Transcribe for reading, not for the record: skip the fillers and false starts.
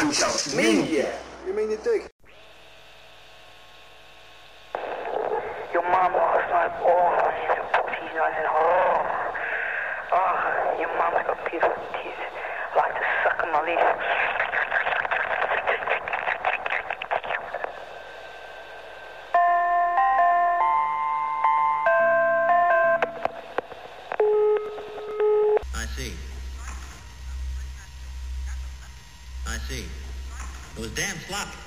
就像是明年。 You mean your dick? Your mum last night, oh, she's a pussy night, oh, your mum's got beautiful teeth. I like to suck on my lips. I see. It was damn sloppy.